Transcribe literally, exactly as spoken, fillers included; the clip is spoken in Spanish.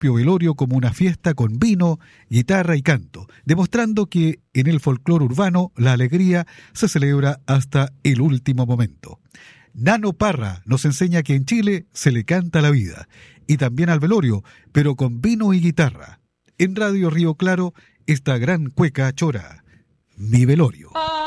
propio velorio como una fiesta con vino, guitarra y canto, demostrando que en el folclore urbano la alegría se celebra hasta el último momento. Nano Parra nos enseña que en Chile se le canta a la vida y también al velorio, pero con vino y guitarra. En Radio Río Claro, esta gran cueca chora, Mi Velorio.